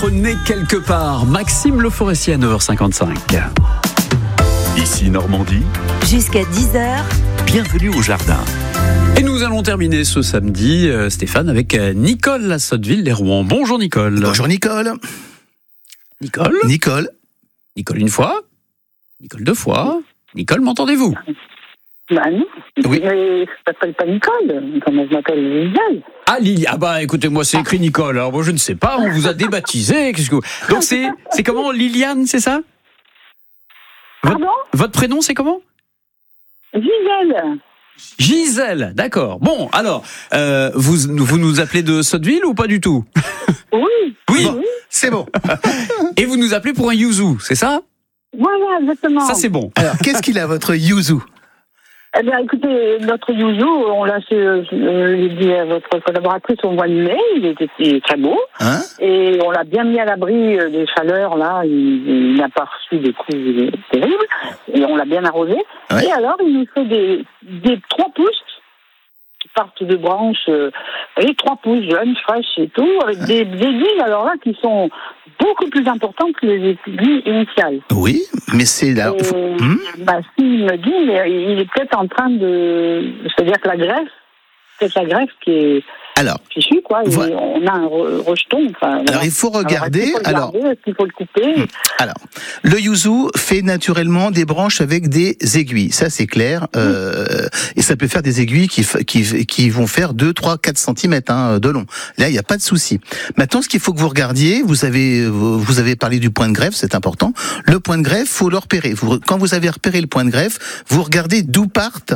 Né quelque part, Maxime Le Forestier à 9h55. Ici Normandie, Jusqu'à 10h, bienvenue au jardin. Et nous allons terminer ce samedi, Stéphane, avec Nicole La Sotteville des Rouen. Bonjour Nicole. Bonjour Nicole. Nicole. Nicole une fois. Nicole deux fois. Nicole, m'entendez-vous? Bah non, Oui. mais je m'appelle pas Nicole, comment je m'appelle Liliane. Ah Lily, ah bah écoutez, moi c'est écrit Nicole, alors moi je ne sais pas, on vous a débaptisé. Donc c'est comment, Liliane, c'est ça? Pardon? Votre prénom c'est comment? Gisèle. Gisèle, d'accord. Bon, alors, vous nous appelez de Sotteville ou pas du tout? Oui. Oui, Bon, c'est bon. et vous nous appelez pour un yuzu, c'est ça? Voilà, exactement. Ça c'est bon. Alors, qu'est-ce qu'il a votre yuzu? Eh bien, écoutez, notre yuzu, on l'a dit à votre collaboratrice au mois de mai, il était très beau. Hein? Et on l'a bien mis à l'abri des chaleurs, là, il n'a pas reçu des coups terribles, et on l'a bien arrosé. Ouais. Et alors, il nous fait des 3 pouces qui partent de branches, et 3 pouces jeunes, fraîches et tout, avec des aiguilles, alors là, qui sont beaucoup plus importantes que les aiguilles initiales. Oui, mais c'est là. S'il me dit, mais il est peut-être en train de... C'est-à-dire que la greffe qui est Alors, fichue, quoi. voilà. On a un rejeton. Enfin, alors il faut regarder. Est-ce qu'il faut le couper? Alors, le yuzu fait naturellement des branches avec des aiguilles. Ça, c'est clair. Et ça peut faire des aiguilles qui vont faire 2, 3, 4 cm de long. Là, il n'y a pas de souci. Maintenant, ce qu'il faut que vous regardiez, vous avez parlé du point de greffe, c'est important. Le point de greffe, faut le repérer. Quand vous avez repéré le point de greffe, vous regardez d'où partent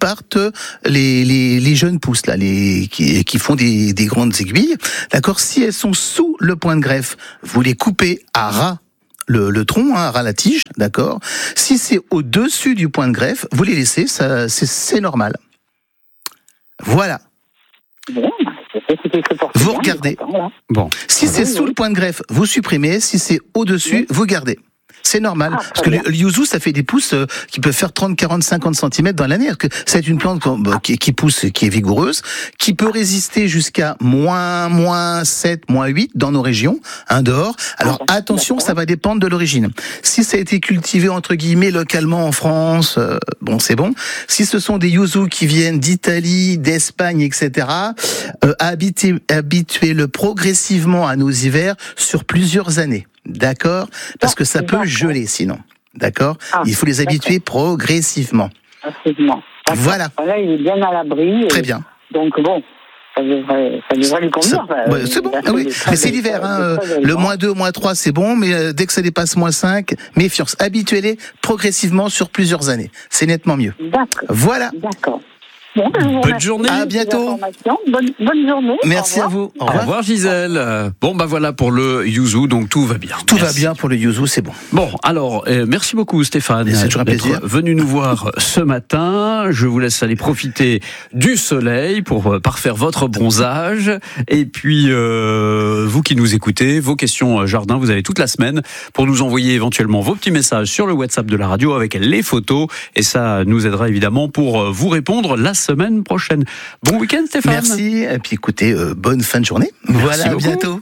les jeunes pousses, là, qui font des grandes aiguilles. D'accord? Si elles sont sous le point de greffe, vous les coupez à ras le tronc, à ras la tige, d'accord? Si c'est au-dessus du point de greffe, vous les laissez, ça, c'est normal. Voilà. Bon, écoutez, c'est pour Vous bien, regardez. voilà. Bon. Si c'est sous le point de greffe, vous supprimez. Si c'est au-dessus, vous gardez. C'est normal. Parce que le yuzu, ça fait des pousses qui peuvent faire 30, 40, 50 cm dans l'année. Parce que c'est une plante qui pousse, qui est vigoureuse, qui peut résister jusqu'à moins 7, moins 8 dans nos régions, dehors. Alors attention, ça va dépendre de l'origine. Si ça a été cultivé, entre guillemets, localement en France, bon, c'est bon. Si ce sont des yuzu qui viennent d'Italie, d'Espagne, etc., habituez-le progressivement à nos hivers sur plusieurs années. D'accord? Parce que ça peut geler sinon. D'accord? Il faut les habituer progressivement. Absolument. Voilà. Là, il est bien à l'abri. Très bien. Donc bon, ça devrait lui convenir. C'est bon. Ah oui. Mais c'est l'hiver. Le moins 2, moins 3, c'est bon. Mais dès que ça dépasse moins 5, méfiance. Habituez-les progressivement sur plusieurs années. C'est nettement mieux. D'accord. Voilà. D'accord. Bon, Bonne journée. À bientôt. Bonne journée. Merci à vous. Au revoir Gisèle. Bon bah voilà pour le yuzu, donc tout va bien. Tout va bien pour le yuzu, c'est bon. Bon, alors, merci beaucoup Stéphane C'est toujours un d'être plaisir. venu nous voir ce matin. Je vous laisse aller profiter du soleil pour parfaire votre bronzage. Et puis, vous qui nous écoutez, vos questions jardin, vous avez toute la semaine pour nous envoyer éventuellement vos petits messages sur le WhatsApp de la radio avec les photos. Et ça nous aidera évidemment pour vous répondre la semaine prochaine. Bon week-end Stéphane. Merci. Et puis écoutez, bonne fin de journée. Merci Voilà, à beaucoup. bientôt.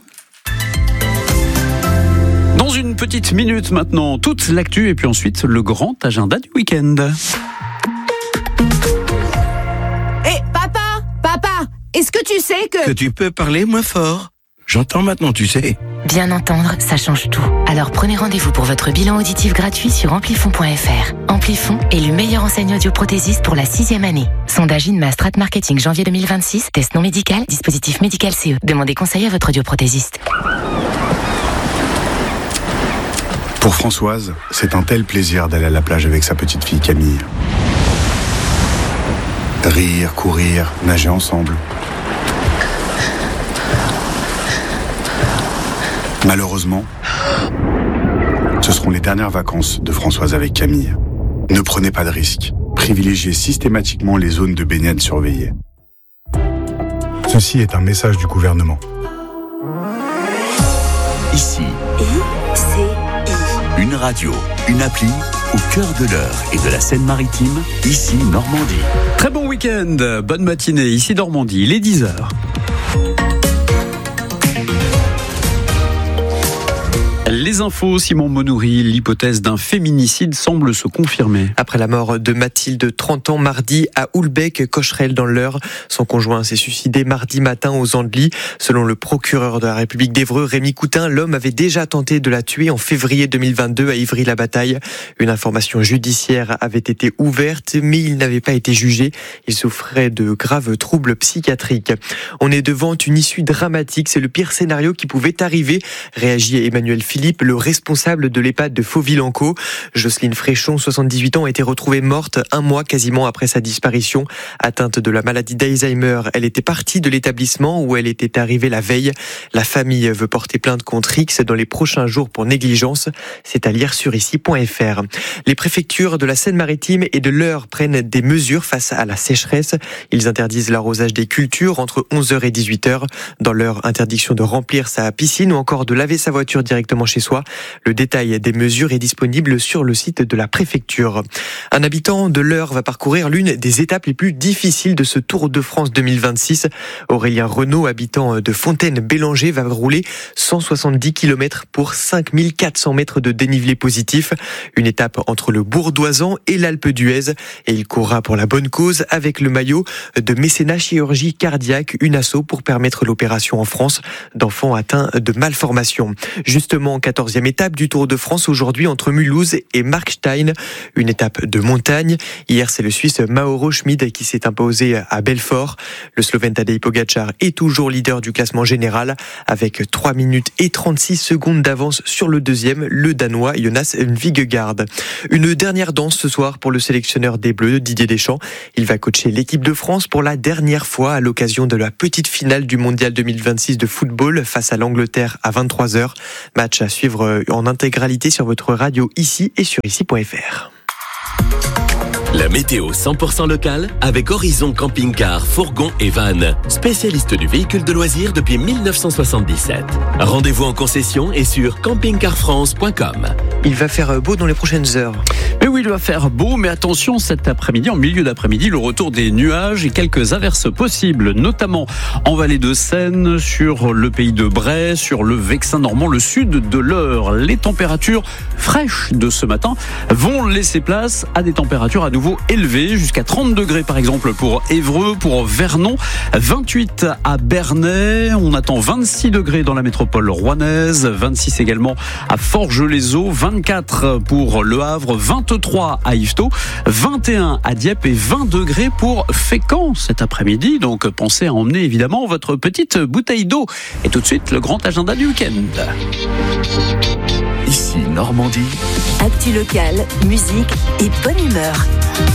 Dans une petite minute maintenant, toute l'actu et puis ensuite le grand agenda du week-end. Hé, papa, est-ce que tu sais Que tu peux parler moins fort. J'entends maintenant, tu sais. Bien entendre, ça change tout. Alors prenez rendez-vous pour votre bilan auditif gratuit sur amplifon.fr. Amplifon, élu meilleure enseigne audioprothésiste pour la 6e année. Sondage INMA Strat Marketing janvier 2026, test non médical, dispositif médical CE. Demandez conseil à votre audioprothésiste. Pour Françoise, c'est un tel plaisir d'aller à la plage avec sa petite fille Camille. Rire, courir, nager ensemble. Malheureusement, ce seront les dernières vacances de Françoise avec Camille. Ne prenez pas de risques. Privilégiez systématiquement les zones de baignade surveillées. Ceci est un message du gouvernement. Ici, une radio, une appli au cœur de l'Eure et de la Seine-Maritime, ici Normandie. Très bon week-end, bonne matinée, ici Normandie, il est 10h. Les infos, Simon Monoury, l'hypothèse d'un féminicide semble se confirmer. Après la mort de Mathilde, 30 ans, mardi, à Houlbec-Cocherel dans l'Eure. Son conjoint s'est suicidé mardi matin aux Andelys. Selon le procureur de la République d'Évreux, Rémi Coutin, l'homme avait déjà tenté de la tuer en février 2022 à Ivry-la-Bataille. Une information judiciaire avait été ouverte, mais il n'avait pas été jugé. Il souffrait de graves troubles psychiatriques. On est devant une issue dramatique. C'est le pire scénario qui pouvait arriver, réagit Emmanuel Philippe, le responsable de l'EHPAD de Faux-Vilanco. Jocelyne Fréchon, 78 ans, a été retrouvée morte un mois quasiment après sa disparition. Atteinte de la maladie d'Alzheimer, elle était partie de l'établissement où elle était arrivée la veille. La famille veut porter plainte contre X dans les prochains jours pour négligence. C'est à lire sur ici.fr. Les préfectures de la Seine-Maritime et de l'Eure prennent des mesures face à la sécheresse. Ils interdisent l'arrosage des cultures entre 11h et 18h. Dans l'Eure, interdiction de remplir sa piscine ou encore de laver sa voiture directement chez soi. Le détail des mesures est disponible sur le site de la préfecture. Un habitant de l'Eure va parcourir l'une des étapes les plus difficiles de ce Tour de France 2026. Aurélien Renaud, habitant de Fontaine-Bélanger, va rouler 170 km pour 5400 mètres de dénivelé positif. Une étape entre le Bourdoisan et l'Alpe d'Huez. Et il courra pour la bonne cause avec le maillot de Mécénat Chirurgie Cardiaque, une asso pour permettre l'opération en France d'enfants atteints de malformations. Justement, 14e étape du Tour de France aujourd'hui entre Mulhouse et Markstein. Une étape de montagne. Hier, c'est le Suisse Mauro Schmid qui s'est imposé à Belfort. Le Slovène Tadej Pogačar est toujours leader du classement général avec 3 minutes et 36 secondes d'avance sur le deuxième, le Danois Jonas Vingegaard. Une dernière danse ce soir pour le sélectionneur des Bleus, Didier Deschamps. Il va coacher l'équipe de France pour la dernière fois à l'occasion de la petite finale du Mondial 2026 de football face à l'Angleterre à 23h. Match à suivre en intégralité sur votre radio ici et sur ici.fr. La météo 100% locale avec Horizon Camping-Car, Fourgon et Van. Spécialiste du véhicule de loisirs depuis 1977. Rendez-vous en concession et sur campingcarfrance.com. Il va faire beau dans les prochaines heures. Mais oui, il va faire beau, mais attention, cet après-midi, en milieu d'après-midi, le retour des nuages et quelques averses possibles, notamment en vallée de Seine, sur le pays de Bray, sur le Vexin normand, le sud de l'Eure. Les températures fraîches de ce matin vont laisser place à des températures à nouveau élevées, jusqu'à 30 degrés par exemple pour Évreux, pour Vernon, 28 à Bernay, on attend 26 degrés dans la métropole rouennaise, 26 également à Forges-les-Eaux, 24 pour Le Havre, 23 à Yvetot, 21 à Dieppe et 20 degrés pour Fécamp cet après-midi. Donc pensez à emmener évidemment votre petite bouteille d'eau. Et tout de suite, le grand agenda du week-end. Ici Normandie. Actu locale, musique et bonne humeur.